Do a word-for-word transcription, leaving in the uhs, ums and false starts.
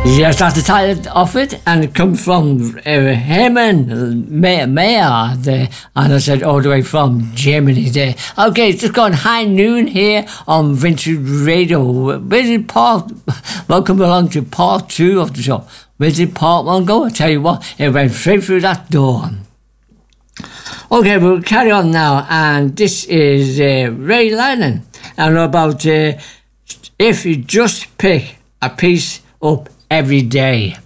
Yes, that's the title of it, and it comes from uh, Herman Mayer, Mayer there, and I said all the way from Germany there. Okay, it's just gone high noon here on Vintage Radio. Where's it part? Welcome along to part two of the show. Where's it part one go? I tell you what, it went straight through that door. Okay, we'll carry on now, and this is uh, Ray Lennon, and about uh, if you just pick a piece up every day.